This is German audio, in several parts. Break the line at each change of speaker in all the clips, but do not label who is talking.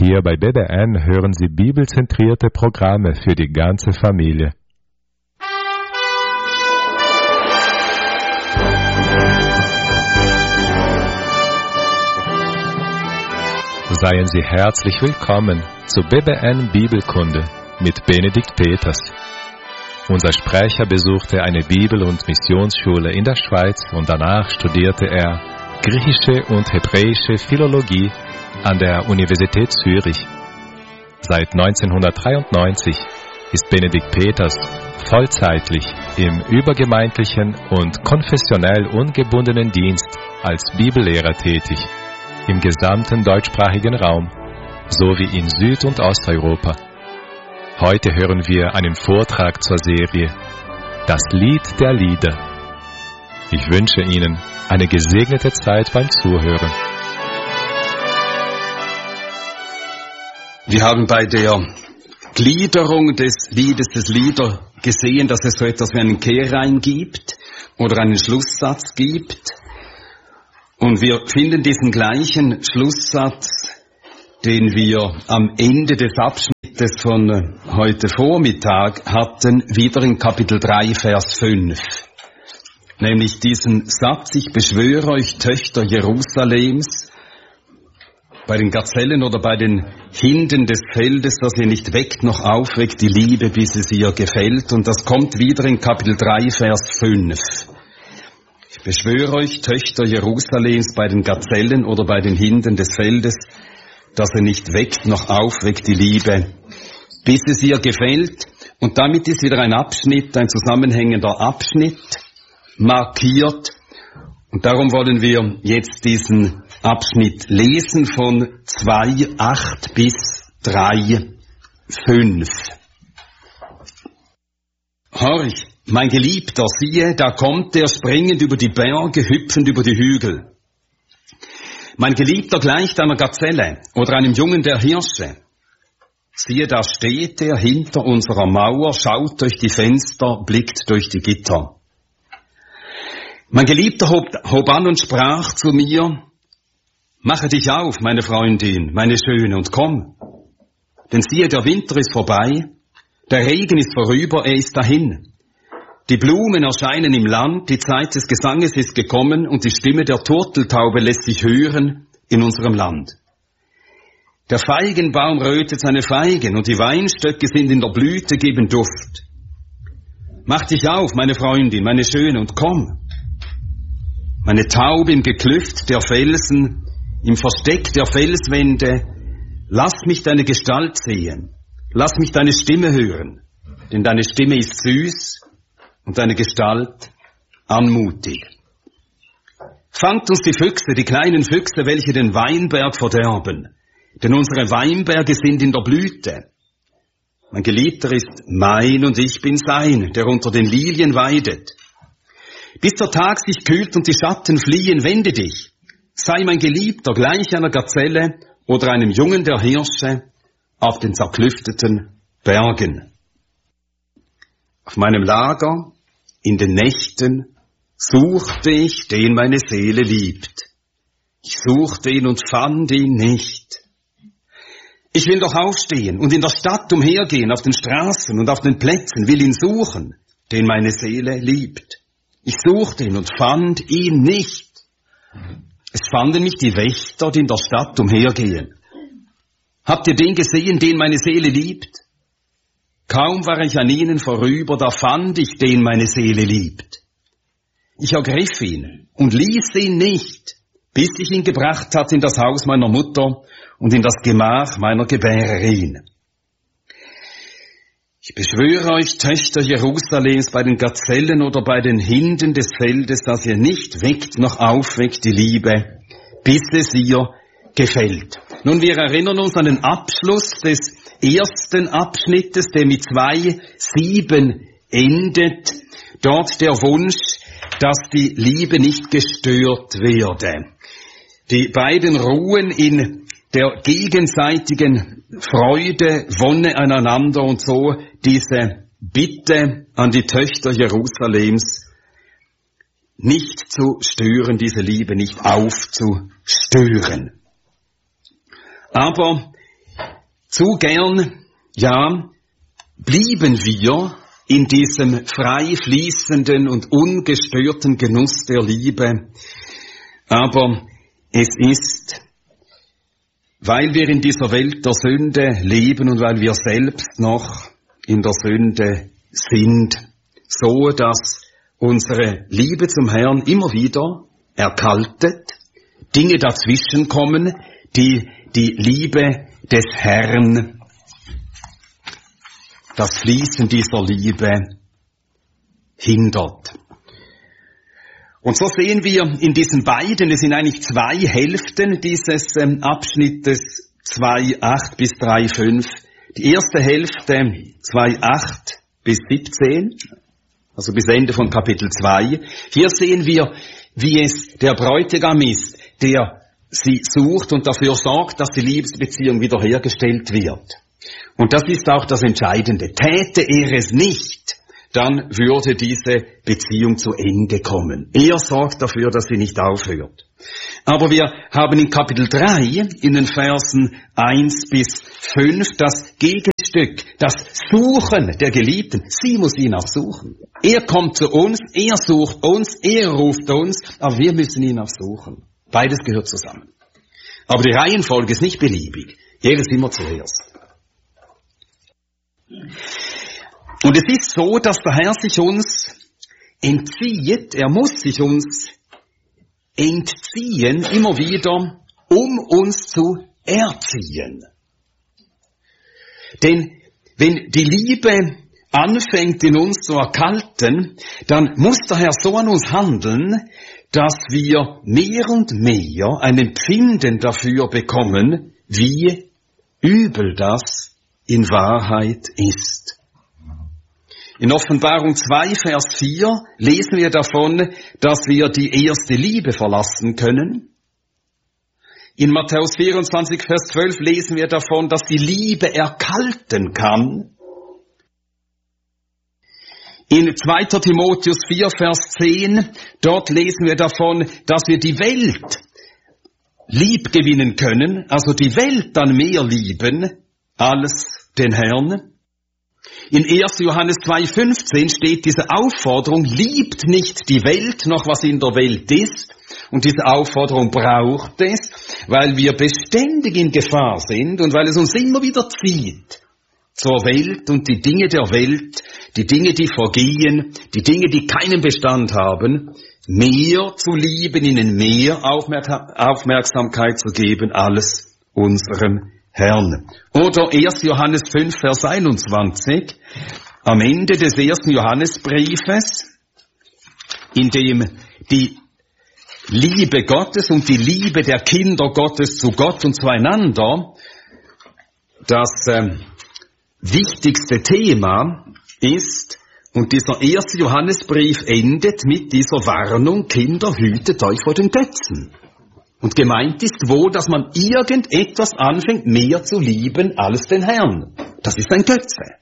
Hier bei BBN hören Sie bibelzentrierte Programme für die ganze Familie. Seien Sie herzlich willkommen zu BBN Bibelkunde mit Benedikt Peters. Unser Sprecher besuchte eine Bibel- und Missionsschule in der Schweiz und danach studierte er griechische und hebräische Philologie an der Universität Zürich. Seit 1993 ist Benedikt Peters vollzeitlich im übergemeindlichen und konfessionell ungebundenen Dienst als Bibellehrer tätig, im gesamten deutschsprachigen Raum, sowie in Süd- und Osteuropa. Heute hören wir einen Vortrag zur Serie Das Lied der Lieder. Ich wünsche Ihnen eine gesegnete Zeit beim Zuhören.
Wir haben bei der Gliederung des Liedes des Lieder gesehen, dass es so etwas wie einen Kehrreim gibt oder einen Schlusssatz gibt. Und wir finden diesen gleichen Schlusssatz, den wir am Ende des Abschnittes von heute Vormittag hatten, wieder in Kapitel 3, Vers 5. Nämlich diesen Satz: Ich beschwöre euch, Töchter Jerusalems, bei den Gazellen oder bei den Hinden des Feldes, dass ihr nicht weckt noch aufweckt die Liebe, bis es ihr gefällt. Und das kommt wieder in Kapitel 3, Vers 5. Ich beschwöre euch, Töchter Jerusalems, bei den Gazellen oder bei den Hinden des Feldes, dass ihr nicht weckt noch aufweckt die Liebe, bis es ihr gefällt. Und damit ist wieder ein Abschnitt, ein zusammenhängender Abschnitt markiert. Und darum wollen wir jetzt diesen Abschnitt lesen von 2,8 bis 3,5. Horch, mein Geliebter, siehe, da kommt er springend über die Berge, hüpfend über die Hügel. Mein Geliebter gleicht einer Gazelle oder einem Jungen der Hirsche. Siehe, da steht er hinter unserer Mauer, schaut durch die Fenster, blickt durch die Gitter. Mein Geliebter hob an und sprach zu mir: Mache dich auf, meine Freundin, meine Schöne, und komm. Denn siehe, der Winter ist vorbei, der Regen ist vorüber, er ist dahin. Die Blumen erscheinen im Land, die Zeit des Gesanges ist gekommen und die Stimme der Turteltaube lässt sich hören in unserem Land. Der Feigenbaum rötet seine Feigen und die Weinstöcke sind in der Blüte, geben Duft. Mach dich auf, meine Freundin, meine Schöne, und komm. Meine Taube im Geklüft der Felsen, im Versteck der Felswände, lass mich deine Gestalt sehen, lass mich deine Stimme hören, denn deine Stimme ist süß und deine Gestalt anmutig. Fangt uns die Füchse, die kleinen Füchse, welche den Weinberg verderben, denn unsere Weinberge sind in der Blüte. Mein Geliebter ist mein und ich bin sein, der unter den Lilien weidet. Bis der Tag sich kühlt und die Schatten fliehen, wende dich. Sei mein Geliebter gleich einer Gazelle oder einem Jungen der Hirsche auf den zerklüfteten Bergen. Auf meinem Lager, in den Nächten, suchte ich, den meine Seele liebt. Ich suchte ihn und fand ihn nicht. Ich will doch aufstehen und in der Stadt umhergehen, auf den Straßen und auf den Plätzen, will ihn suchen, den meine Seele liebt. Ich suchte ihn und fand ihn nicht. Es fanden mich die Wächter, die in der Stadt umhergehen. Habt ihr den gesehen, den meine Seele liebt? Kaum war ich an ihnen vorüber, da fand ich, den meine Seele liebt. Ich ergriff ihn und ließ ihn nicht, bis ich ihn gebracht hatte in das Haus meiner Mutter und in das Gemach meiner Gebärerin. Ich beschwöre euch, Töchter Jerusalems, bei den Gazellen oder bei den Hinden des Feldes, dass ihr nicht weckt noch aufweckt die Liebe, bis es ihr gefällt. Nun, wir erinnern uns an den Abschluss des ersten Abschnittes, der mit 2,7 endet. Dort der Wunsch, dass die Liebe nicht gestört werde. Die beiden ruhen in der gegenseitigen Freude, Wonne aneinander und so diese Bitte an die Töchter Jerusalems, nicht zu stören, diese Liebe nicht aufzustören. Aber Zu gern, ja, blieben wir in diesem frei fließenden und ungestörten Genuss der Liebe. Aber es ist, weil wir in dieser Welt der Sünde leben und weil wir selbst noch in der Sünde sind, so dass unsere Liebe zum Herrn immer wieder erkaltet, Dinge dazwischen kommen, die die Liebe des Herrn, das Fließen dieser Liebe hindert. Und so sehen wir in diesen beiden, es sind eigentlich zwei Hälften dieses Abschnittes 2,8 bis 3,5. Die erste Hälfte 2,8 bis 17, also bis Ende von Kapitel 2. Hier sehen wir, wie es der Bräutigam ist, der sie sucht und dafür sorgt, dass die Liebesbeziehung wiederhergestellt wird. Und das ist auch das Entscheidende. Täte er es nicht, dann würde diese Beziehung zu Ende kommen. Er sorgt dafür, dass sie nicht aufhört. Aber wir haben in Kapitel 3, in den Versen 1 bis 5, das Gegenstück, das Suchen der Geliebten. Sie muss ihn auch suchen. Er kommt zu uns, er sucht uns, er ruft uns, aber wir müssen ihn auch suchen. Beides gehört zusammen. Aber die Reihenfolge ist nicht beliebig. Jedes immer zuerst. Und es ist so, dass der Herr sich uns entzieht, er muss sich uns entziehen, immer wieder, um uns zu erziehen. Denn wenn die Liebe anfängt in uns zu erkalten, dann muss der Herr so an uns handeln, dass wir mehr und mehr ein Empfinden dafür bekommen, wie übel das in Wahrheit ist. In Offenbarung 2, Vers 4 lesen wir davon, dass wir die erste Liebe verlassen können. In Matthäus 24, Vers 12 lesen wir davon, dass die Liebe erkalten kann. In 2. Timotheus 4, Vers 10, dort lesen wir davon, dass wir die Welt lieb gewinnen können, also die Welt dann mehr lieben als den Herrn. In 1. Johannes 2,15 steht diese Aufforderung, liebt nicht die Welt, noch was in der Welt ist. Und diese Aufforderung braucht es, weil wir beständig in Gefahr sind und weil es uns immer wieder zieht zur Welt und die Dinge der Welt, die Dinge, die vergehen, die Dinge, die keinen Bestand haben, mehr zu lieben, ihnen mehr Aufmerksamkeit zu geben als unserem Herrn. Oder 1. Johannes 5, Vers 21, am Ende des 1. Johannesbriefes, in dem die Liebe Gottes und die Liebe der Kinder Gottes zu Gott und zueinander das wichtigste Thema ist, und dieser 1. Johannesbrief endet mit dieser Warnung, Kinder, hütet euch vor den Götzen. Und gemeint ist wohl, dass man irgendetwas anfängt, mehr zu lieben als den Herrn. Das ist ein Götze.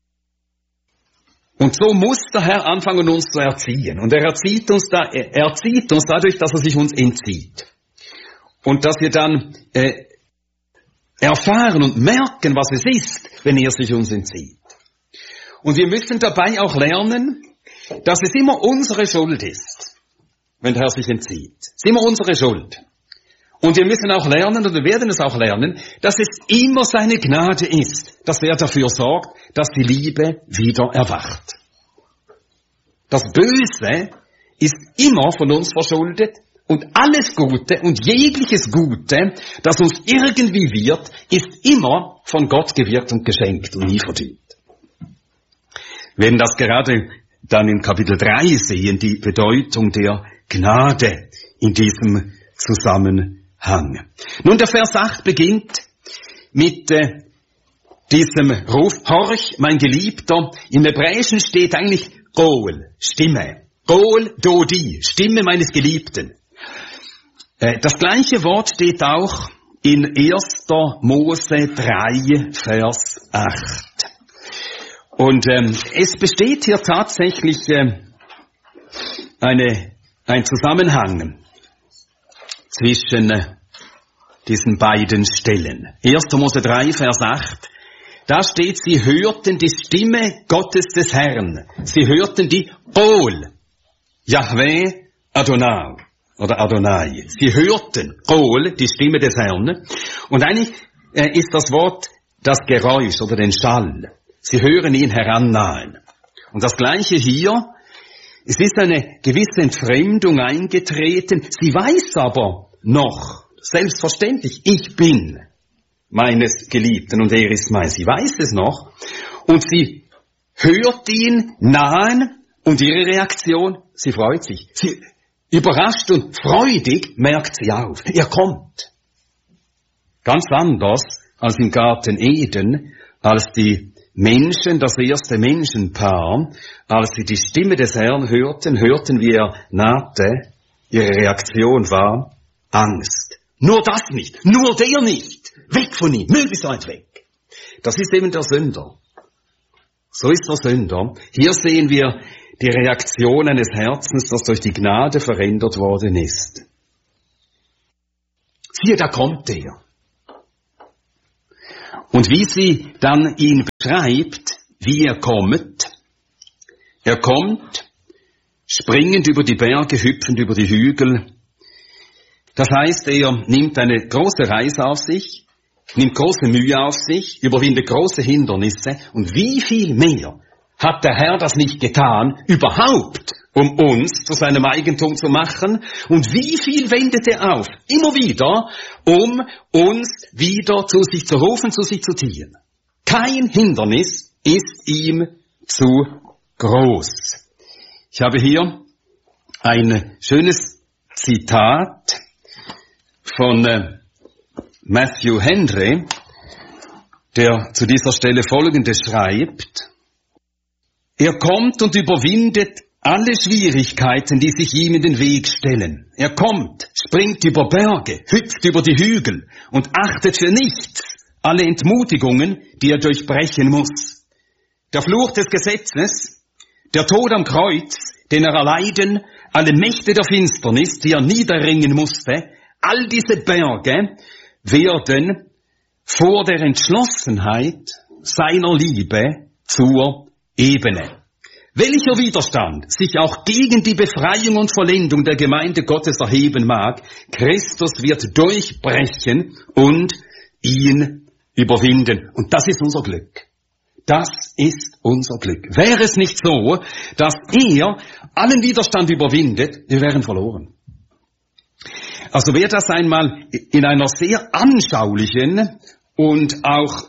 Und so muss der Herr anfangen, uns zu erziehen. Und er erzieht uns dadurch, dass er sich uns entzieht. Und dass wir dann erfahren und merken, was es ist, wenn er sich uns entzieht. Und wir müssen dabei auch lernen, dass es immer unsere Schuld ist, wenn der Herr sich entzieht. Es ist immer unsere Schuld. Und wir müssen auch lernen, und wir werden es auch lernen, dass es immer seine Gnade ist, dass er dafür sorgt, dass die Liebe wieder erwacht. Das Böse ist immer von uns verschuldet und alles Gute und jegliches Gute, das uns irgendwie wird, ist immer von Gott gewirkt und geschenkt und nie verdient. Wir werden das gerade dann in Kapitel 3 sehen, die Bedeutung der Gnade in diesem Zusammenhang. Nun, der Vers 8 beginnt mit diesem Ruf, horch, mein Geliebter. Im Hebräischen steht eigentlich Goel, Stimme. Goel, Dodi, Stimme meines Geliebten. Das gleiche Wort steht auch in 1. Mose 3, Vers 8. Und es besteht hier tatsächlich ein Zusammenhang zwischen diesen beiden Stellen. 1. Mose 3, Vers 8. Da steht, sie hörten die Stimme Gottes des Herrn. Sie hörten die Qol, Yahweh Adonai oder Adonai. Sie hörten Qol, die Stimme des Herrn. Und eigentlich ist das Wort das Geräusch oder den Schall. Sie hören ihn herannahen. Und das Gleiche hier. Es ist eine gewisse Entfremdung eingetreten. Sie weiß aber noch, selbstverständlich, ich bin meines Geliebten und er ist mein. Sie weiß es noch. Und sie hört ihn nahen und ihre Reaktion, sie freut sich. Sie überrascht und freudig merkt sie auf. Er kommt. Ganz anders als im Garten Eden, als die Menschen, das erste Menschenpaar, als sie die Stimme des Herrn hörten, wie er nahte, ihre Reaktion war Angst. Nur das nicht, nur der nicht. Weg von ihm, möglichst weit weg. Das ist eben der Sünder. So ist der Sünder. Hier sehen wir die Reaktion eines Herzens, das durch die Gnade verändert worden ist. Siehe, da kommt er. Und wie sie dann ihn beschreibt, wie er kommt, springend über die Berge, hüpfend über die Hügel. Das heißt, er nimmt eine große Reise auf sich, nimmt große Mühe auf sich, überwindet große Hindernisse. Und wie viel mehr hat der Herr das nicht getan, überhaupt, um uns zu seinem Eigentum zu machen? Und wie viel wendet er auf? Immer wieder, um uns wieder zu sich zu rufen, zu sich zu ziehen. Kein Hindernis ist ihm zu groß. Ich habe hier ein schönes Zitat von Matthew Henry, der zu dieser Stelle Folgendes schreibt. Er kommt und überwindet alle Schwierigkeiten, die sich ihm in den Weg stellen. Er kommt, springt über Berge, hüpft über die Hügel und achtet für nichts alle Entmutigungen, die er durchbrechen muss. Der Fluch des Gesetzes, der Tod am Kreuz, den er erleiden, alle Mächte der Finsternis, die er niederringen musste, all diese Berge werden vor der Entschlossenheit seiner Liebe zur Ebene. Welcher Widerstand sich auch gegen die Befreiung und Vollendung der Gemeinde Gottes erheben mag, Christus wird durchbrechen und ihn überwinden. Und das ist unser Glück. Das ist unser Glück. Wäre es nicht so, dass er allen Widerstand überwindet, wir wären verloren. Also wer das einmal in einer sehr anschaulichen und auch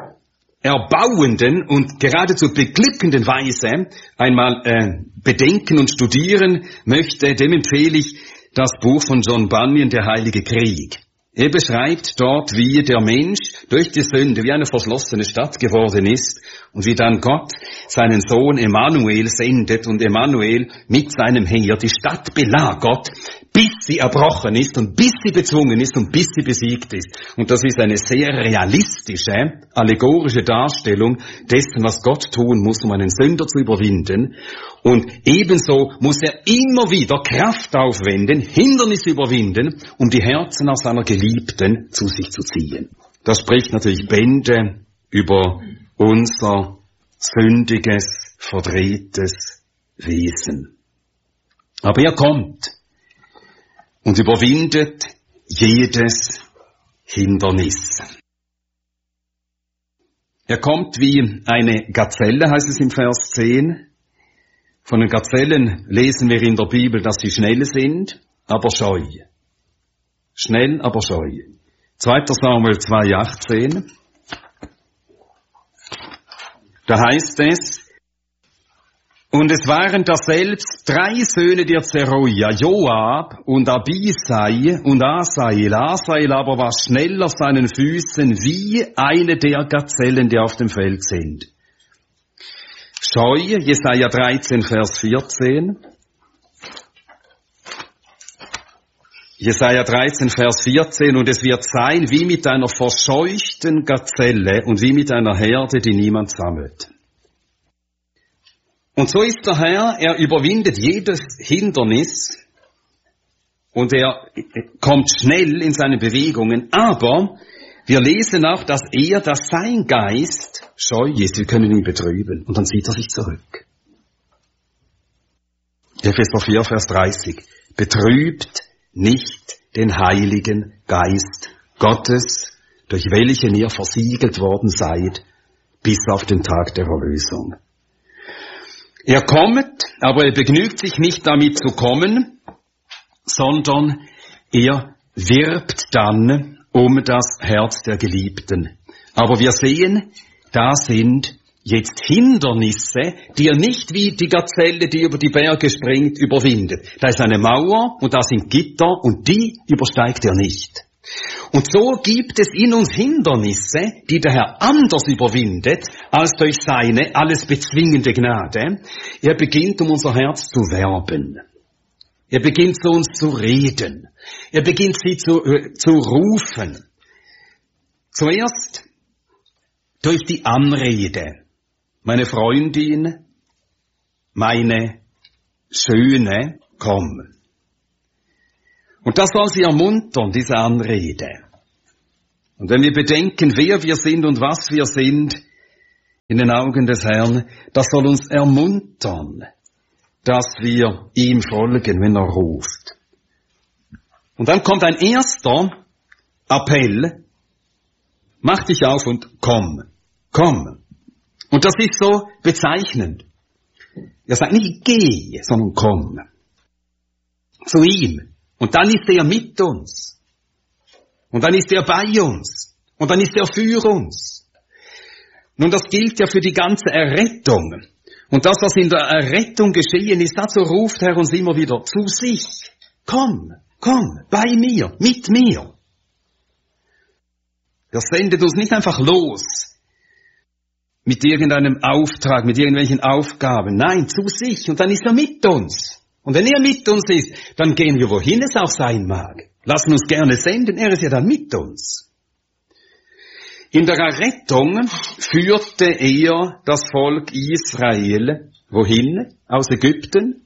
erbauenden und geradezu beglückenden Weise einmal bedenken und studieren möchte, dem empfehle ich das Buch von John Bunyan, Der Heilige Krieg. Er beschreibt dort, wie der Mensch durch die Sünde wie eine verschlossene Stadt geworden ist und wie dann Gott seinen Sohn Emmanuel sendet und Emmanuel mit seinem Heer die Stadt belagert, bis sie erbrochen ist und bis sie bezwungen ist und bis sie besiegt ist. Und das ist eine sehr realistische, allegorische Darstellung dessen, was Gott tun muss, um einen Sünder zu überwinden. Und ebenso muss er immer wieder Kraft aufwenden, Hindernisse überwinden, um die Herzen aus seiner Geliebten zu sich zu ziehen. Das spricht natürlich Bände über unser sündiges, verdrehtes Wesen. Aber er kommt und überwindet jedes Hindernis. Er kommt wie eine Gazelle, heißt es im Vers 10. Von den Gazellen lesen wir in der Bibel, dass sie schnell sind, aber scheu. Schnell, aber scheu. 2. Samuel 2,18. Da heißt es, und es waren daselbst 3 Söhne der Zeruia, Joab und Abisai und Asael. Asael aber war schnell auf seinen Füßen wie eine der Gazellen, die auf dem Feld sind. Scheu, Jesaja 13, Vers 14. Jesaja 13, Vers 14. Und es wird sein wie mit einer verscheuchten Gazelle und wie mit einer Herde, die niemand sammelt. Und so ist der Herr, er überwindet jedes Hindernis und er kommt schnell in seine Bewegungen, aber wir lesen auch, dass sein Geist scheu ist, wir können ihn betrüben, und dann zieht er sich zurück. Epheser 4, Vers 30. Betrübt nicht den Heiligen Geist Gottes, durch welchen ihr versiegelt worden seid, bis auf den Tag der Erlösung. Er kommt, aber er begnügt sich nicht damit zu kommen, sondern er wirbt dann um das Herz der Geliebten. Aber wir sehen, da sind jetzt Hindernisse, die er nicht wie die Gazelle, die über die Berge springt, überwindet. Da ist eine Mauer und da sind Gitter und die übersteigt er nicht. Und so gibt es in uns Hindernisse, die der Herr anders überwindet, als durch seine alles bezwingende Gnade. Er beginnt, um unser Herz zu werben. Er beginnt zu uns zu reden. Er beginnt sie zu rufen. Zuerst durch die Anrede. Meine Freundin, meine Schöne, komm. Und das soll sie ermuntern, diese Anrede. Und wenn wir bedenken, wer wir sind und was wir sind in den Augen des Herrn, das soll uns ermuntern, dass wir ihm folgen, wenn er ruft. Und dann kommt ein erster Appell, mach dich auf und komm, komm. Und das ist so bezeichnend. Er sagt nicht geh, sondern komm. Zu ihm. Und dann ist er mit uns. Und dann ist er bei uns. Und dann ist er für uns. Nun, das gilt ja für die ganze Errettung. Und das, was in der Errettung geschehen ist, dazu ruft Herr uns immer wieder zu sich. Komm, komm, bei mir, mit mir. Er sendet uns nicht einfach los mit irgendeinem Auftrag, mit irgendwelchen Aufgaben. Nein, zu sich. Und dann ist er mit uns. Und wenn er mit uns ist, dann gehen wir, wohin es auch sein mag. Lassen uns gerne senden, er ist ja dann mit uns. In der Errettung führte er das Volk Israel, wohin? Aus Ägypten?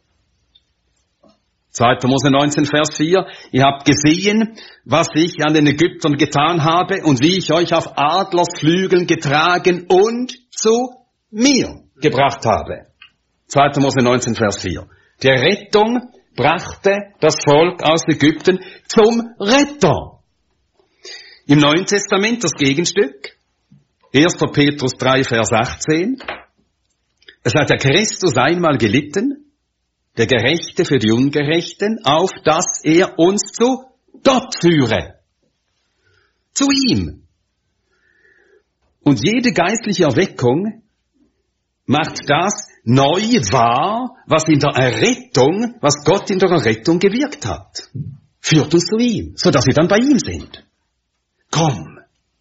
2. Mose 19, Vers 4. Ihr habt gesehen, was ich an den Ägyptern getan habe und wie ich euch auf Adlersflügeln getragen und zu mir gebracht habe. 2. Mose 19, Vers 4. Die Rettung brachte das Volk aus Ägypten zum Retter. Im Neuen Testament das Gegenstück. 1. Petrus 3, Vers 18. Es hat der Christus einmal gelitten, der Gerechte für die Ungerechten, auf dass er uns zu Gott führe. Zu ihm. Und jede geistliche Erweckung macht das neu wahr, was in der Errettung, was Gott in der Errettung gewirkt hat. Führt uns zu ihm, sodass wir dann bei ihm sind. Komm.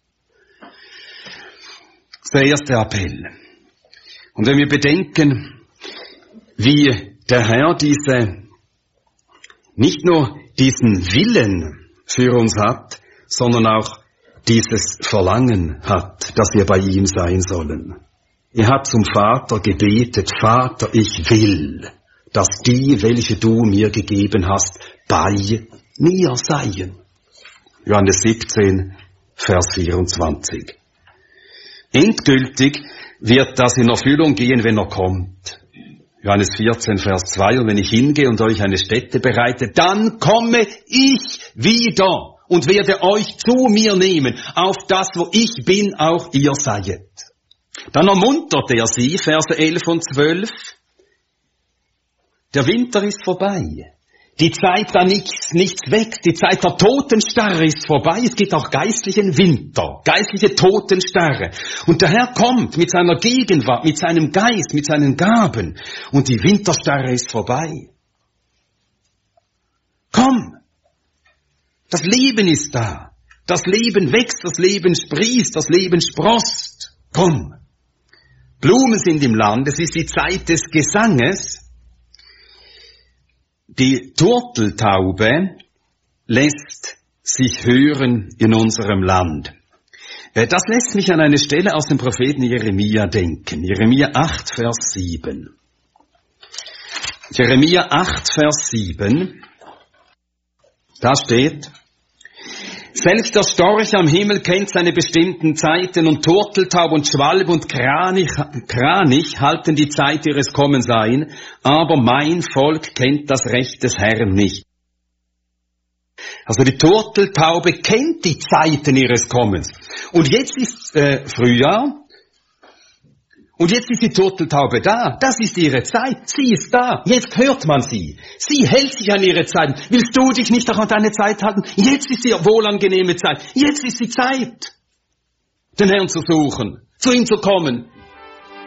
Das ist der erste Appell. Und wenn wir bedenken, wie der Herr nicht nur diesen Willen für uns hat, sondern auch dieses Verlangen hat, dass wir bei ihm sein sollen. Er hat zum Vater gebetet, Vater, ich will, dass die, welche du mir gegeben hast, bei mir seien. Johannes 17, Vers 24. Endgültig wird das in Erfüllung gehen, wenn er kommt. Johannes 14, Vers 2, und wenn ich hingehe und euch eine Stätte bereite, dann komme ich wieder und werde euch zu mir nehmen, auf das, wo ich bin, auch ihr seiet. Dann ermuntert er sie, Verse 11 und 12. Der Winter ist vorbei. Die Zeit, da nichts wächst, die Zeit der Totenstarre ist vorbei. Es gibt auch geistlichen Winter, geistliche Totenstarre. Und der Herr kommt mit seiner Gegenwart, mit seinem Geist, mit seinen Gaben. Und die Winterstarre ist vorbei. Komm! Das Leben ist da. Das Leben wächst, das Leben sprießt, das Leben sproßt. Komm! Blumen sind im Land, es ist die Zeit des Gesanges. Die Turteltaube lässt sich hören in unserem Land. Das lässt mich an eine Stelle aus dem Propheten Jeremia denken. Jeremia 8, Vers 7. Jeremia 8, Vers 7. Da steht: Selbst der Storch am Himmel kennt seine bestimmten Zeiten, und Turteltaub und Schwalb und Kranich halten die Zeit ihres Kommens ein, aber mein Volk kennt das Recht des Herrn nicht. Also die Turteltaube kennt die Zeiten ihres Kommens. Und jetzt ist Frühjahr, und jetzt ist die Turteltaube da. Das ist ihre Zeit. Sie ist da. Jetzt hört man sie. Sie hält sich an ihre Zeit. Willst du dich nicht auch an deine Zeit halten? Jetzt ist die wohlangenehme Zeit. Jetzt ist die Zeit, den Herrn zu suchen, zu ihm zu kommen,